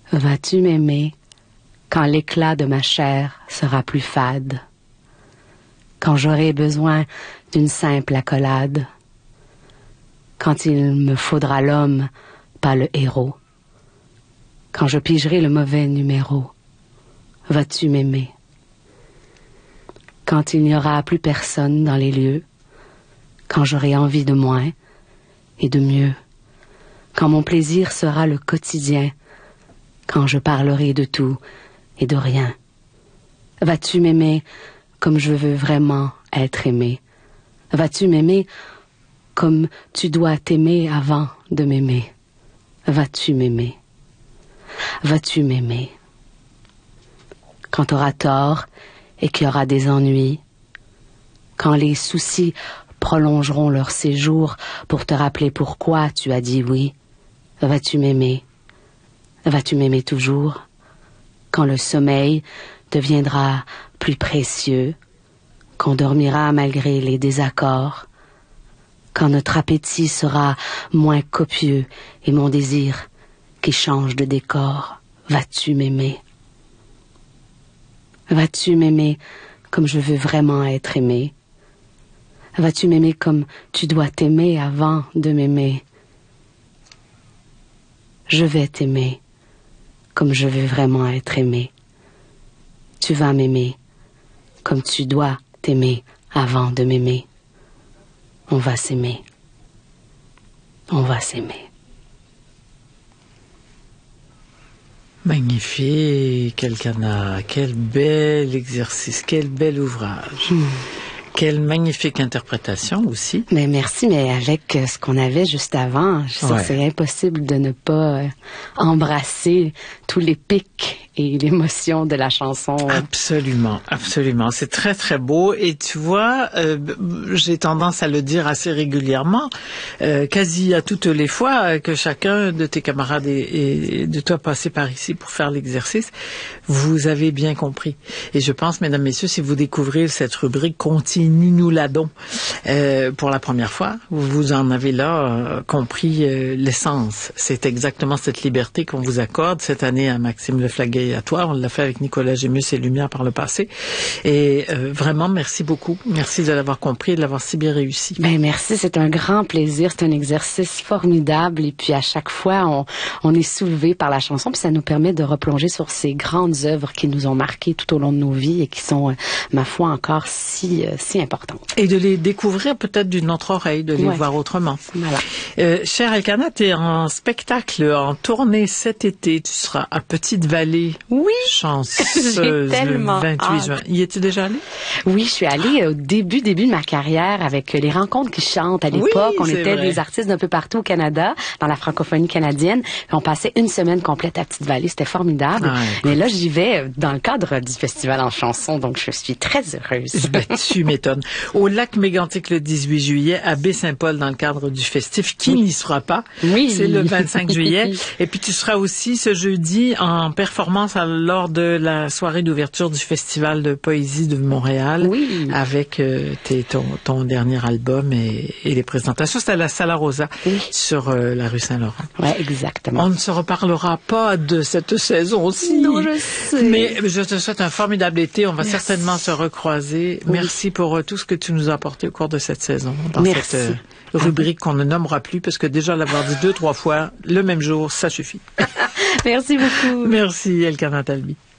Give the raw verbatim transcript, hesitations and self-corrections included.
Vas-tu m'aimer quand l'éclat de ma chair sera plus fade, quand j'aurai besoin d'une simple accolade, quand il me faudra l'homme, pas le héros, quand je pigerai le mauvais numéro, vas-tu m'aimer? Quand il n'y aura plus personne dans les lieux, quand j'aurai envie de moins et de mieux, quand mon plaisir sera le quotidien, quand je parlerai de tout et de rien, vas-tu m'aimer comme je veux vraiment être aimé? Vas-tu m'aimer comme tu dois t'aimer avant de m'aimer? Vas-tu m'aimer? Vas-tu m'aimer? Quand tu auras tort et qu'il y aura des ennuis, quand les soucis prolongeront leur séjour pour te rappeler pourquoi tu as dit oui, vas-tu m'aimer? Vas-tu m'aimer toujours? Quand le sommeil deviendra plus précieux, qu'on dormira malgré les désaccords, quand notre appétit sera moins copieux et mon désir qui change de décor, vas-tu m'aimer? Vas-tu m'aimer comme je veux vraiment être aimé? Vas-tu m'aimer comme tu dois t'aimer avant de m'aimer? Je vais t'aimer comme je veux vraiment être aimé. Tu vas m'aimer comme tu dois t'aimer avant de m'aimer. On va s'aimer. On va s'aimer. Magnifique, Elkanah. Quel bel exercice, quel bel ouvrage. Mmh. Quelle magnifique interprétation aussi. Mais merci, mais avec ce qu'on avait juste avant, je sais ouais. que c'est impossible de ne pas euh, embrasser tous les pics et l'émotion de la chanson. Absolument, absolument. C'est très, très beau. Et tu vois, euh, j'ai tendance à le dire assez régulièrement, euh, quasi à toutes les fois que chacun de tes camarades et, et de toi passé par ici pour faire l'exercice, vous avez bien compris. Et je pense, mesdames, messieurs, si vous découvrez cette rubrique continue, nous l'adons euh, pour la première fois, vous en avez là euh, compris euh, l'essence. C'est exactement cette liberté qu'on vous accorde cette année à Maxime Leflaguet et à toi. On l'a fait avec Nicolas Gémus et Lumière par le passé. Et euh, vraiment, merci beaucoup. Merci de l'avoir compris et de l'avoir si bien réussi. Ben merci, c'est un grand plaisir. C'est un exercice formidable. Et puis à chaque fois, on, on est soulevé par la chanson. Puis ça nous permet de replonger sur ces grandes œuvres qui nous ont marquées tout au long de nos vies et qui sont, euh, ma foi, encore si... Euh, si importante. Et de les découvrir peut-être d'une autre oreille, de les ouais. voir autrement. Voilà. Euh, cher Elkanah, tu es en spectacle, en tournée cet été. Tu seras à Petite-Vallée. Oui. Chanceuse le vingt-huit juin. Y es-tu déjà allée? Oui, je suis allée au début, début de ma carrière avec les rencontres qui chantent. À l'époque, oui, on était vrai. Des artistes d'un peu partout au Canada, dans la francophonie canadienne. On passait une semaine complète à Petite-Vallée. C'était formidable. Ah, mais là, j'y vais dans le cadre du festival en chanson, donc je suis très heureuse. Ben, tu m'étonnes. Au lac Mégantic le dix-huit juillet, à Baie-Saint-Paul dans le cadre du festif. Qui oui. n'y sera pas? Oui. C'est le vingt-cinq juillet. Et puis tu seras aussi ce jeudi en performance à, lors de la soirée d'ouverture du Festival de poésie de Montréal. Oui. Avec euh, tes, ton, ton dernier album et, et les présentations. C'était à la Sala Rosa oui. sur euh, la rue Saint-Laurent. Oui, exactement. On ne se reparlera pas de cette saison-ci. Non, je sais. Mais je te souhaite un formidable été. On va Merci. certainement se recroiser. Oui. Merci pour tout ce que tu nous as apporté au cours de cette saison, dans Merci. cette euh, rubrique qu'on ne nommera plus, parce que déjà l'avoir dit deux, trois fois, le même jour, ça suffit. Merci beaucoup. Merci, Elkanah Talbi.